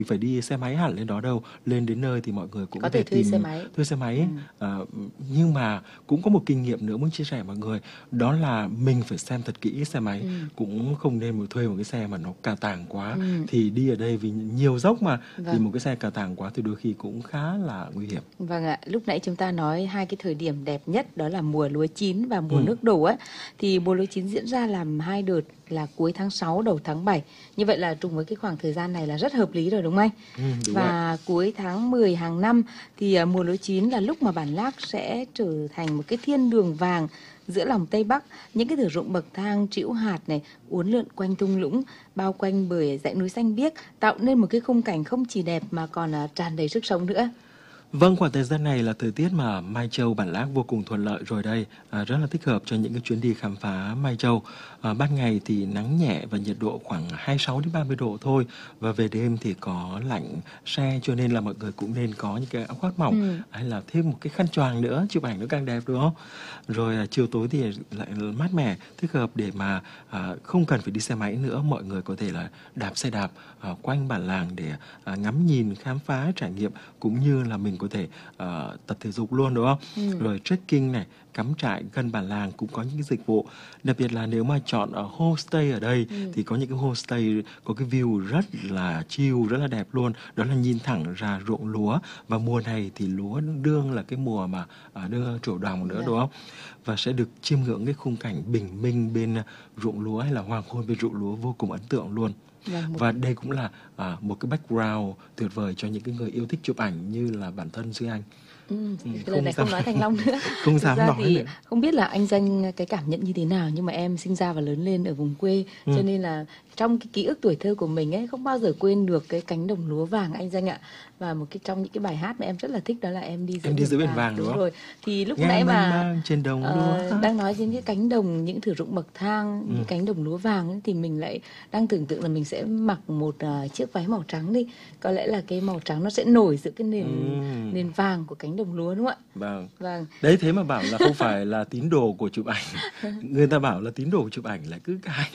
phải đi xe máy hẳn lên đó đâu. Lên đến nơi thì mọi người cũng Có có thể thể thuê xe tìm máy. thuê xe máy. Ừm. Nhưng mà cũng có một kinh nghiệm nữa muốn chia sẻ mọi người, đó là mình phải xem thật kỹ xe máy, Ừm. cũng không nên mà thuê một cái xe mà nó cà tàng quá. Ừm. Thì đi ở đây vì nhiều dốc mà, thì Vâng. một cái xe cà tàng quá thì đôi khi cũng khá là nguy hiểm. Vâng ạ, lúc nãy chúng ta nói hai cái thời điểm đẹp nhất đó là mùa lúa chín và mùa Ừm, nước đổ á. Thì mùa lúa chín diễn ra làm hai đợt là cuối tháng 6 đầu tháng 7. Như vậy là trùng với cái khoảng thời gian này là rất hợp lý rồi đúng không anh? đúng vậy. Và cuối tháng 10 hàng năm thì mùa lúa chín là lúc mà bản Lác sẽ trở thành một cái thiên đường vàng giữa lòng Tây Bắc. Những cái thửa ruộng bậc thang trĩu hạt này uốn lượn quanh thung lũng, bao quanh bởi dãy núi xanh biếc, tạo nên một cái khung cảnh không chỉ đẹp mà còn tràn đầy sức sống nữa. Vâng, khoảng thời gian này là thời tiết mà Mai Châu, Bản Lác vô cùng thuận lợi rồi đây, rất là thích hợp cho những cái chuyến đi khám phá Mai Châu. Ban ngày thì nắng nhẹ và nhiệt độ khoảng 26 đến 30 độ thôi, và về đêm thì có lạnh se, cho nên là mọi người cũng nên có những cái áo khoác mỏng Ừ. hay là thêm một cái khăn choàng nữa, chụp ảnh nó càng đẹp đúng không? Rồi chiều tối thì lại là mát mẻ, thích hợp để mà không cần phải đi xe máy nữa, mọi người có thể là đạp xe đạp quanh bản làng để ngắm nhìn, khám phá, trải nghiệm, cũng như là mình có thể tập thể dục luôn đúng không? Ừ. Rồi trekking này, cắm trại gần bản làng cũng có những cái dịch vụ. Đặc biệt là nếu mà chọn homestay ở đây Ừ. thì có những cái homestay có cái view rất là chill, rất là đẹp luôn. Đó là nhìn thẳng ra ruộng lúa, và mùa này thì lúa đương là cái mùa mà đưa trổ đồng nữa Dạ. đúng không? Và sẽ được chiêm ngưỡng cái khung cảnh bình minh bên ruộng lúa hay là hoàng hôn bên ruộng lúa vô cùng ấn tượng luôn. Vâng, Và đây cũng là một cái background tuyệt vời cho những cái người yêu thích chụp ảnh như là bản thân Duy Anh. cái lời Không này dám không nói thành long nữa. không Thực dám ra nói thì nữa. không biết là anh Danh cái cảm nhận như thế nào, nhưng mà em sinh ra và lớn lên ở vùng quê, cho Ừm, nên là trong cái ký ức tuổi thơ của mình ấy không bao giờ quên được cái cánh đồng lúa vàng anh Danh ạ. Và một cái trong những cái bài hát mà em rất là thích đó là Em đi giữa em đi biển giữa biển vàng. vàng đúng Đúng không? rồi. Thì lúc Nghe nãy mênh mà mang trên đồng lúa. đang nói đến cái cánh đồng, những thửa ruộng bậc thang, những Ừm, cánh đồng lúa vàng ấy, thì mình lại đang tưởng tượng là mình sẽ mặc một chiếc váy màu trắng đi. Có lẽ là cái màu trắng nó sẽ nổi giữa cái nền ừm, nền vàng của cánh đồng lúa đúng không ạ? vâng. Vâng. Đấy, thế mà bảo là không phải là tín đồ của chụp ảnh. Người ta bảo là tín đồ của chụp ảnh lại cứ cái.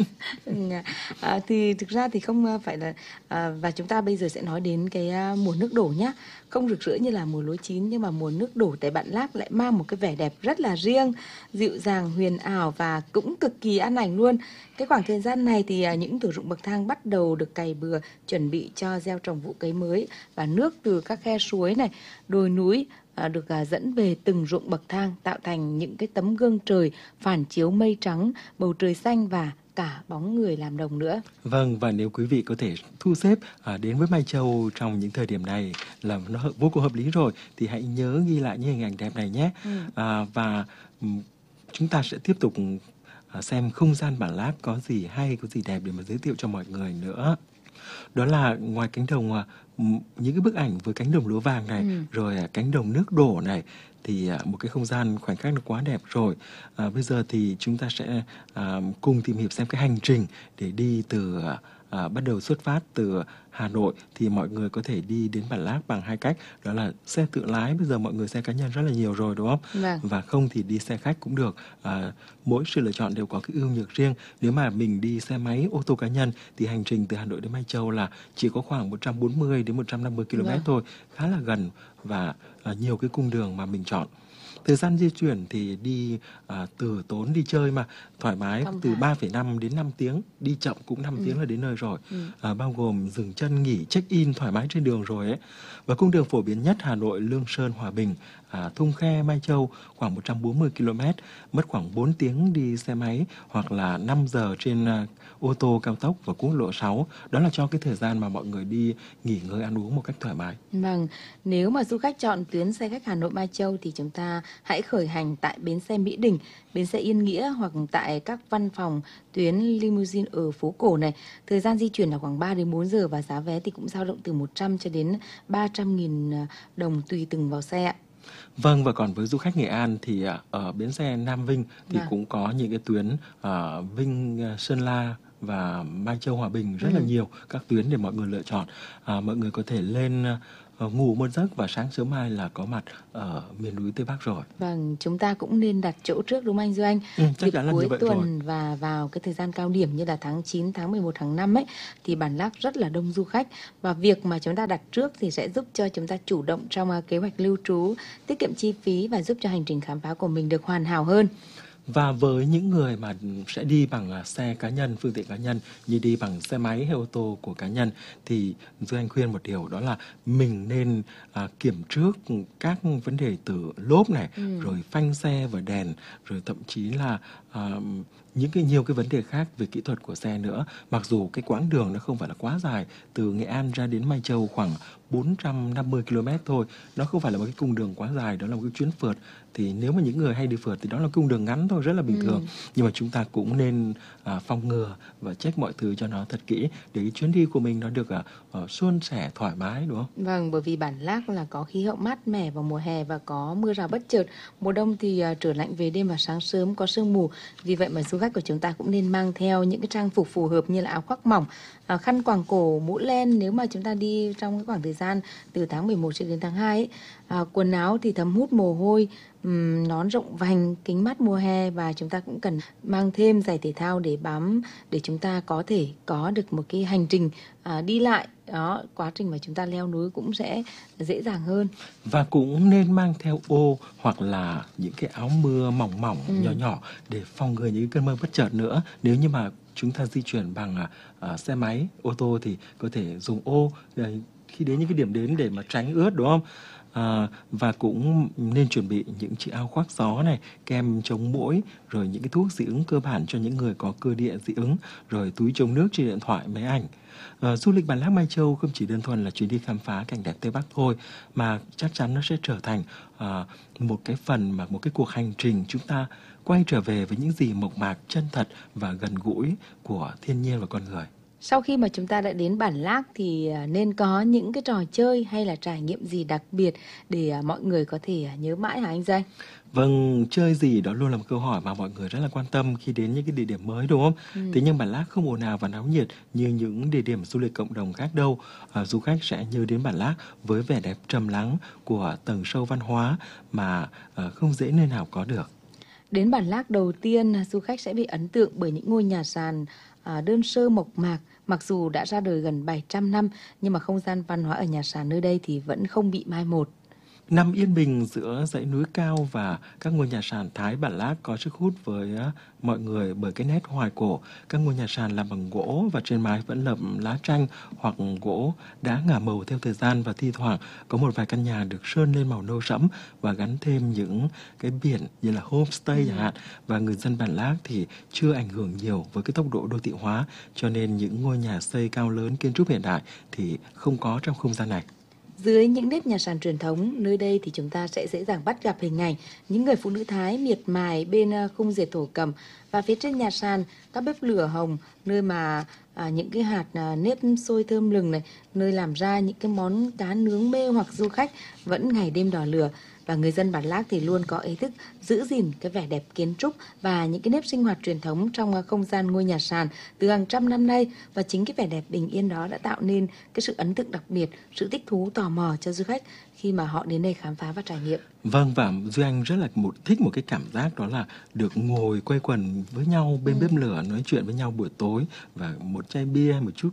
Thì thực ra thì không phải là và chúng ta bây giờ sẽ nói đến cái mùa nước đổ nhá. Không rực rỡ như là mùa lúa chín, nhưng mà mùa nước đổ tại Bạn Lác lại mang một cái vẻ đẹp rất là riêng, dịu dàng, huyền ảo và cũng cực kỳ an ảnh luôn. Cái khoảng thời gian này thì những thửa ruộng bậc thang bắt đầu được cày bừa, chuẩn bị cho gieo trồng vụ cấy mới, và nước từ các khe suối này, đồi núi được dẫn về từng ruộng bậc thang, tạo thành những cái tấm gương trời phản chiếu mây trắng, bầu trời xanh và cả bóng người làm đồng nữa. Vâng, và nếu quý vị có thể thu xếp đến với Mai Châu trong những thời điểm này là nó vô cùng hợp lý rồi, thì hãy nhớ ghi lại những hình ảnh đẹp này nhé. Ừ. Và chúng ta sẽ tiếp tục xem không gian Bản Lác có gì hay, có gì đẹp để mà giới thiệu cho mọi người nữa. Đó là ngoài cánh đồng những cái bức ảnh với cánh đồng lúa vàng này, Ừ. rồi cánh đồng nước đổ này, thì một cái không gian khoảnh khắc nó quá đẹp rồi. Bây giờ thì chúng ta sẽ cùng tìm hiểu xem cái hành trình để đi từ bắt đầu xuất phát từ Hà Nội thì mọi người có thể đi đến Bản Lác bằng hai cách, đó là xe tự lái, bây giờ mọi người xe cá nhân rất là nhiều rồi đúng không? Vâng. Và không thì đi xe khách cũng được. Mỗi sự lựa chọn đều có cái ưu nhược riêng. Nếu mà mình đi xe máy ô tô cá nhân thì hành trình từ Hà Nội đến Mai Châu là chỉ có khoảng 140 đến 150 km Vâng. thôi, khá là gần và nhiều cái cung đường mà mình chọn. Thời gian di chuyển thì đi từ tốn đi chơi mà thoải mái, Thong từ thả. 3,5 đến 5 tiếng, đi chậm cũng 5 tiếng là đến nơi rồi. Bao gồm dừng chân nghỉ, check-in thoải mái trên đường rồi ấy. Và cung đường phổ biến nhất Hà Nội, Lương Sơn, Hòa Bình, Thung Khe, Mai Châu khoảng 140 km, mất khoảng 4 tiếng đi xe máy hoặc là 5 giờ trên ô tô cao tốc và quốc lộ 6. Đó là cho cái thời gian mà mọi người đi nghỉ ngơi ăn uống một cách thoải mái. Vâng, nếu mà du khách chọn tuyến xe khách Hà Nội Mai Châu thì chúng ta hãy khởi hành tại bến xe Mỹ Đình, bến xe Yên Nghĩa hoặc tại các văn phòng tuyến limousine ở phố cổ này. Thời gian di chuyển là khoảng 3 đến 4 giờ và giá vé thì cũng dao động từ 100 cho đến 300.000 đồng tùy từng vào xe ạ. Vâng, và còn với du khách Nghệ An thì ở bến xe Nam Vinh thì Vâng. cũng có những cái tuyến Vinh Sơn La và Mai Châu, Hòa Bình rất là nhiều các tuyến để mọi người lựa chọn. Mọi người có thể lên ngủ một giấc và sáng sớm mai là có mặt ở miền núi Tây Bắc rồi. Vâng, chúng ta cũng nên đặt chỗ trước đúng không anh Duy Anh? Chắc chắn là như cuối vậy tuần rồi. và vào cái thời gian cao điểm như là tháng 9, tháng 11, tháng 5 ấy thì Bản Lác rất là đông du khách, và việc mà chúng ta đặt trước thì sẽ giúp cho chúng ta chủ động trong kế hoạch lưu trú, tiết kiệm chi phí và giúp cho hành trình khám phá của mình được hoàn hảo hơn. Và với những người mà sẽ đi bằng xe cá nhân, phương tiện cá nhân như đi bằng xe máy hay ô tô của cá nhân thì Duy Anh khuyên một điều, đó là mình nên kiểm trước các vấn đề từ lốp này, rồi phanh xe và đèn, rồi thậm chí là nhiều cái vấn đề khác về kỹ thuật của xe nữa. Mặc dù cái quãng đường nó không phải là quá dài, từ Nghệ An ra đến Mai Châu khoảng 450 km thôi. Nó không phải là một cái cung đường quá dài, đó là một cái chuyến phượt. Thì nếu mà những người hay đi phượt thì đó là cung đường ngắn thôi, rất là bình thường. Nhưng mà chúng ta cũng nên phòng ngừa và check mọi thứ cho nó thật kỹ để cái chuyến đi của mình nó được suôn sẻ, thoải mái, đúng không? Vâng, bởi vì Bản Lác là có khí hậu mát mẻ vào mùa hè và có mưa rào bất chợt. Mùa đông thì trở lạnh về đêm và sáng sớm có sương mù. Vì vậy mà du khách của chúng ta cũng nên mang theo những cái trang phục phù hợp như là áo khoác mỏng, khăn quàng cổ, mũ len nếu mà chúng ta đi trong cái khoảng thời gian từ tháng 11 cho đến tháng 2 ấy. Quần áo thì thấm hút mồ hôi, nón rộng vành, kính mát mùa hè, và chúng ta cũng cần mang thêm giày thể thao để bám, để chúng ta có thể có được một cái hành trình đi lại. Đó, quá trình mà chúng ta leo núi cũng sẽ dễ dàng hơn. Và cũng nên mang theo ô hoặc là những cái áo mưa mỏng mỏng nhỏ nhỏ để phòng ngừa những cơn mưa bất chợt nữa. Nếu như mà chúng ta di chuyển bằng xe máy, ô tô thì có thể dùng ô khi đến những cái điểm đến để mà tránh ướt, đúng không? Và cũng nên chuẩn bị những chiếc áo khoác gió này, kem chống muỗi, rồi những cái thuốc dị ứng cơ bản cho những người có cơ địa dị ứng, rồi túi chống nước trên điện thoại, máy ảnh. Du lịch Bản Lác Mai Châu không chỉ đơn thuần là chuyến đi khám phá cảnh đẹp Tây Bắc thôi, mà chắc chắn nó sẽ trở thành một cái phần mà một cái cuộc hành trình chúng ta quay trở về với những gì mộc mạc, chân thật và gần gũi của thiên nhiên và con người. Sau khi mà chúng ta đã đến Bản Lác thì nên có những cái trò chơi hay là trải nghiệm gì đặc biệt để mọi người có thể nhớ mãi hả anh Danh? Vâng, chơi gì đó luôn là một câu hỏi mà mọi người rất là quan tâm khi đến những cái địa điểm mới, đúng không? Thế nhưng Bản Lác không ồn ào và náo nhiệt như những địa điểm du lịch cộng đồng khác đâu. Du khách sẽ nhớ đến Bản Lác với vẻ đẹp trầm lắng của tầng sâu văn hóa mà không dễ nơi nào có được. Đến Bản Lác đầu tiên, du khách sẽ bị ấn tượng bởi những ngôi nhà sàn đơn sơ mộc mạc. Mặc dù đã ra đời gần 700 năm, nhưng mà không gian văn hóa ở nhà sàn nơi đây thì vẫn không bị mai một. Nằm yên bình giữa dãy núi cao và các ngôi nhà sàn Thái, Bản Lác có sức hút với mọi người bởi cái nét hoài cổ. Các ngôi nhà sàn làm bằng gỗ và trên mái vẫn lợp lá tranh hoặc gỗ đã ngả màu theo thời gian, và thi thoảng có một vài căn nhà được sơn lên màu nâu sẫm và gắn thêm những cái biển như là homestay chẳng hạn. Và người dân Bản Lác thì chưa ảnh hưởng nhiều với cái tốc độ đô thị hóa, cho nên những ngôi nhà xây cao lớn kiến trúc hiện đại thì không có trong không gian này. Dưới những nếp nhà sàn truyền thống, nơi đây thì chúng ta sẽ dễ dàng bắt gặp hình ảnh những người phụ nữ Thái miệt mài bên khung dệt thổ cẩm, và phía trên nhà sàn các bếp lửa hồng, nơi mà những cái hạt nếp sôi thơm lừng này, nơi làm ra những cái món cá nướng mê hoặc du khách vẫn ngày đêm đỏ lửa. Và người dân Bản Lác thì luôn có ý thức giữ gìn cái vẻ đẹp kiến trúc và những cái nếp sinh hoạt truyền thống trong không gian ngôi nhà sàn từ hàng trăm năm nay. Và chính cái vẻ đẹp bình yên đó đã tạo nên cái sự ấn tượng đặc biệt, sự thích thú tò mò cho du khách khi mà họ đến đây khám phá và trải nghiệm. Vâng, và Duy Anh rất là thích một cái cảm giác đó là được ngồi quây quần với nhau bên bếp lửa, nói chuyện với nhau buổi tối và một chai bia, một chút.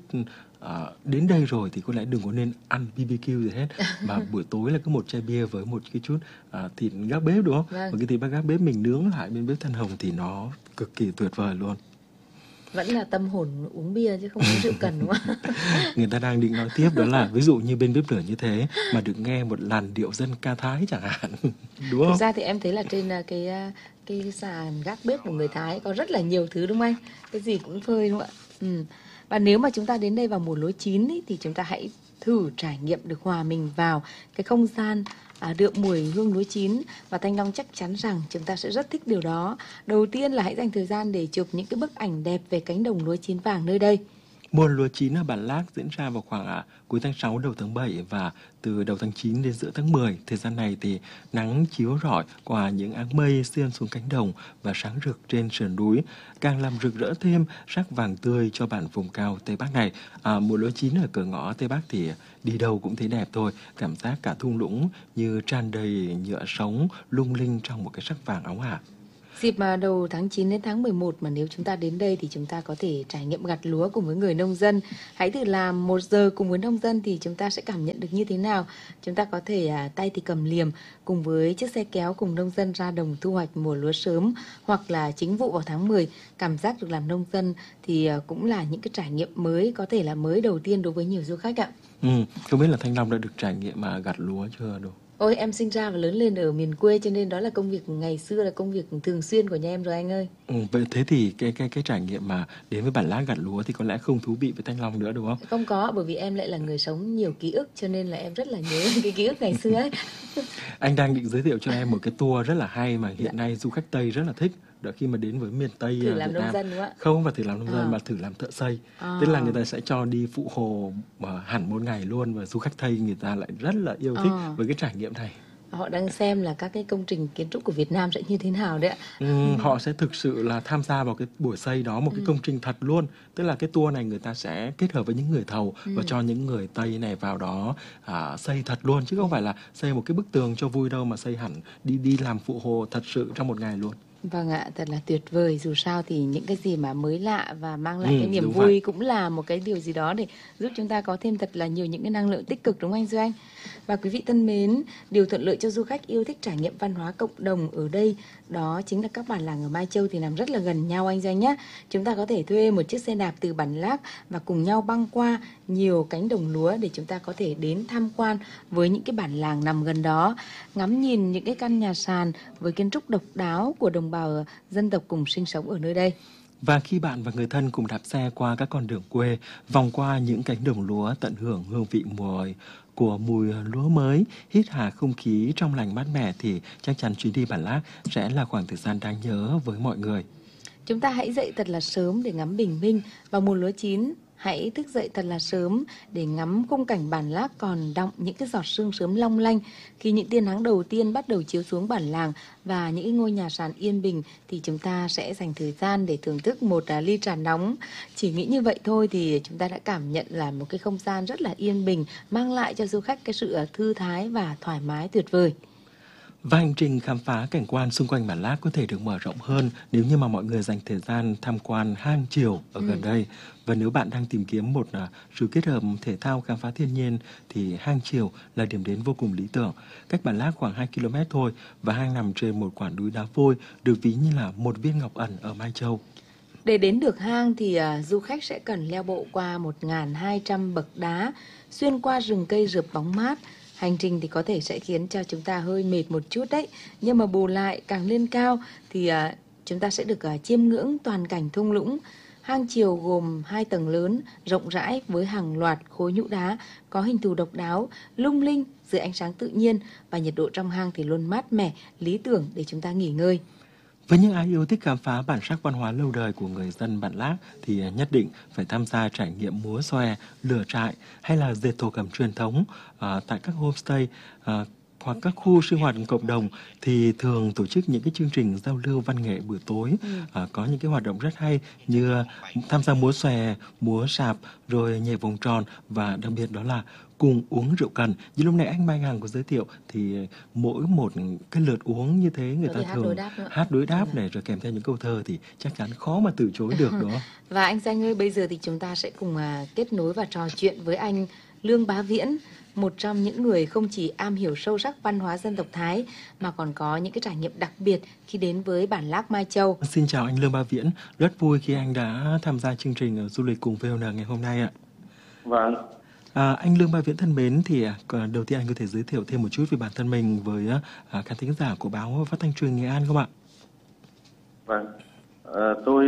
Đến đây rồi thì có lẽ đừng có nên ăn BBQ gì hết, mà buổi tối là có một chai bia với một cái chút thịt gác bếp, đúng không? Vâng. Và cái thịt gác bếp mình nướng lại bên bếp than hồng thì nó cực kỳ tuyệt vời luôn. Vẫn là tâm hồn uống bia chứ không uống rượu cần, đúng không? Người ta đang định nói tiếp đó là ví dụ như bên bếp lửa như thế mà được nghe một làn điệu dân ca Thái chẳng hạn, đúng không? Thực ra thì em thấy là trên cái sàn gác bếp của người Thái có rất là nhiều thứ, đúng không anh? Cái gì cũng phơi, đúng không ạ? Và nếu mà chúng ta đến đây vào mùa lúa chín ý, thì chúng ta hãy thử trải nghiệm được hòa mình vào cái không gian đượm mùi hương lúa chín, và Thanh Long chắc chắn rằng chúng ta sẽ rất thích điều đó. Đầu tiên là hãy dành thời gian để chụp những cái bức ảnh đẹp về cánh đồng lúa chín vàng nơi đây. Mùa lúa chín ở Bản Lác diễn ra vào khoảng cuối tháng 6 đầu tháng 7 và từ đầu tháng 9 đến giữa tháng 10. Thời gian này thì nắng chiếu rọi qua những áng mây xiên xuống cánh đồng và sáng rực trên sườn núi, càng làm rực rỡ thêm sắc vàng tươi cho bản vùng cao Tây Bắc này. Mùa lúa chín ở cửa ngõ Tây Bắc thì đi đâu cũng thấy đẹp thôi, cảm giác cả thung lũng như tràn đầy nhựa sống lung linh trong một cái sắc vàng óng ả. Dịp mà đầu tháng 9 đến tháng 11 mà nếu chúng ta đến đây thì chúng ta có thể trải nghiệm gặt lúa cùng với người nông dân. Hãy thử làm 1 giờ cùng với nông dân thì chúng ta sẽ cảm nhận được như thế nào. Chúng ta có thể tay thì cầm liềm cùng với chiếc xe kéo cùng nông dân ra đồng thu hoạch mùa lúa sớm hoặc là chính vụ vào tháng 10. Cảm giác được làm nông dân thì cũng là những cái trải nghiệm mới, có thể là mới đầu tiên đối với nhiều du khách ạ. Không biết là Thanh Long đã được trải nghiệm mà gặt lúa chưa đâu? Ôi, em sinh ra và lớn lên ở miền quê cho nên đó là công việc ngày xưa, là công việc thường xuyên của nhà em rồi anh ơi. Vậy thế thì cái trải nghiệm mà đến với Bản Lác gặt lúa thì có lẽ không thú vị với Thanh Long nữa đúng không? Không có, bởi vì em lại là người sống nhiều ký ức cho nên là em rất là nhớ cái ký ức ngày xưa ấy. Anh đang định giới thiệu cho em một cái tour rất là hay mà hiện nay du khách Tây rất là thích. Đó khi mà đến với miền Tây Thử làm Việt nông Nam. dân đúng không ạ? Không phải thử làm nông dân mà thử làm thợ xây. Tức là người ta sẽ cho đi phụ hồ hẳn một ngày luôn và du khách Tây người ta lại rất là yêu thích với cái trải nghiệm này. Họ đang xem là các cái công trình kiến trúc của Việt Nam sẽ như thế nào đấy ạ. Họ sẽ thực sự là tham gia vào cái buổi xây đó, một cái công trình thật luôn. Tức là cái tour này người ta sẽ kết hợp với những người thầu và cho những người Tây này vào đó xây thật luôn, chứ không phải là xây một cái bức tường cho vui đâu, mà xây hẳn đi làm phụ hồ thật sự trong một ngày luôn. Vâng ạ, thật là tuyệt vời. Dù sao thì những cái gì mà mới lạ và mang lại cái niềm đúng vui vậy. cũng là một cái điều gì đó để giúp chúng ta có thêm thật là nhiều những cái năng lượng tích cực, đúng không anh Duy Anh? Và quý vị thân mến, điều thuận lợi cho du khách yêu thích trải nghiệm văn hóa cộng đồng ở đây đó chính là các bản làng ở Mai Châu thì nằm rất là gần nhau anh Duy Anh nhé. Chúng ta có thể thuê một chiếc xe đạp từ Bản Lác và cùng nhau băng qua nhiều cánh đồng lúa để chúng ta có thể đến tham quan với những cái bản làng nằm gần đó, ngắm nhìn những cái căn nhà sàn với kiến trúc độc đáo của đồng bào dân tộc cùng sinh sống ở nơi đây. Và khi bạn và người thân cùng đạp xe qua các con đường quê, vòng qua những cánh đồng lúa, tận hưởng hương vị mùi lúa mới, hít hà không khí trong lành mát mẻ thì chắc chắn chuyến đi Bản Lác sẽ là khoảng thời gian đáng nhớ với mọi người. Chúng ta hãy dậy thật là sớm để ngắm bình minh vào mùa lúa chín. Hãy thức dậy thật là sớm để ngắm khung cảnh Bản Lác còn đọng những cái giọt sương sớm long lanh. Khi những tia nắng đầu tiên bắt đầu chiếu xuống bản làng và những ngôi nhà sàn yên bình thì chúng ta sẽ dành thời gian để thưởng thức một ly trà nóng. Chỉ nghĩ như vậy thôi thì chúng ta đã cảm nhận là một cái không gian rất là yên bình, mang lại cho du khách cái sự thư thái và thoải mái tuyệt vời. Và hành trình khám phá cảnh quan xung quanh Bản Lác có thể được mở rộng hơn nếu như mà mọi người dành thời gian tham quan hang Chiều ở gần đây. Và nếu bạn đang tìm kiếm một sự kết hợp thể thao khám phá thiên nhiên thì hang Chiều là điểm đến vô cùng lý tưởng. Cách Bản Lác khoảng 2 km thôi và hang nằm trên một quả núi đá vôi được ví như là một viên ngọc ẩn ở Mai Châu. Để đến được hang thì du khách sẽ cần leo bộ qua 1.200 bậc đá, xuyên qua rừng cây rợp bóng mát. Hành trình thì có thể sẽ khiến cho chúng ta hơi mệt một chút đấy, nhưng mà bù lại càng lên cao thì chúng ta sẽ được chiêm ngưỡng toàn cảnh thung lũng. Hang Chiều gồm 2 tầng lớn, rộng rãi với hàng loạt khối nhũ đá có hình thù độc đáo, lung linh dưới ánh sáng tự nhiên và nhiệt độ trong hang thì luôn mát mẻ, lý tưởng để chúng ta nghỉ ngơi. Với những ai yêu thích khám phá bản sắc văn hóa lâu đời của người dân Bản Lác thì nhất định phải tham gia trải nghiệm múa xòe, lửa trại hay là dệt thổ cẩm truyền thống tại các homestay hoặc các khu sinh hoạt cộng đồng thì thường tổ chức những cái chương trình giao lưu văn nghệ buổi tối. Có những cái hoạt động rất hay như tham gia múa xòe, múa sạp, rồi nhảy vòng tròn và đặc biệt đó là cùng uống rượu cần. Như lúc nãy anh Mai Hằng có giới thiệu thì mỗi một cái lượt uống như thế người ta thường hát đối đáp này rồi kèm theo những câu thơ thì chắc chắn khó mà từ chối được đó. Và anh Danh ơi, bây giờ thì chúng ta sẽ cùng kết nối và trò chuyện với anh Lương Bá Viễn, một trong những người không chỉ am hiểu sâu sắc văn hóa dân tộc Thái mà còn có những cái trải nghiệm đặc biệt khi đến với Bản Lác Mai Châu. Xin chào anh Lương Bá Viễn, rất vui khi anh đã tham gia chương trình du lịch cùng VON ngày hôm nay ạ. Vâng. Anh Lương Bá Viễn thân mến, thì đầu tiên anh có thể giới thiệu thêm một chút về bản thân mình với khán thính giả của báo Phát thanh truyền Nghệ An không ạ? Vâng. Tôi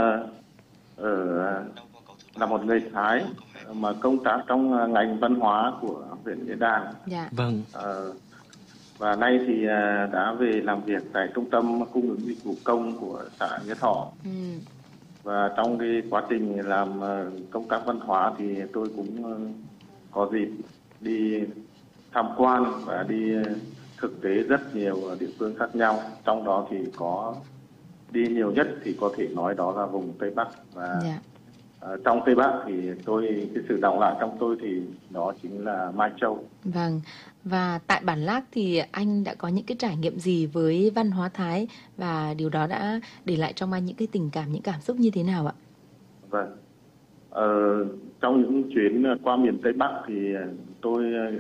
là một người Thái mà công tác trong ngành văn hóa của huyện Nghĩa Đàn. Dạ. Vâng. Và nay thì đã về làm việc tại trung tâm cung ứng dịch vụ công của xã Nghĩa Thọ. Và trong cái quá trình làm công tác văn hóa thì tôi cũng có dịp đi tham quan và đi thực tế rất nhiều địa phương khác nhau. Trong đó thì có đi nhiều nhất thì có thể nói đó là vùng Tây Bắc. Và Dạ. trong Tây Bắc thì cái sự đọng lại trong tôi thì đó chính là Mai Châu. Vâng, và tại Bản Lác thì anh đã có những cái trải nghiệm gì với văn hóa Thái và điều đó đã để lại trong anh những cái tình cảm, những cảm xúc như thế nào ạ? Vâng. Trong những chuyến qua miền Tây Bắc thì tôi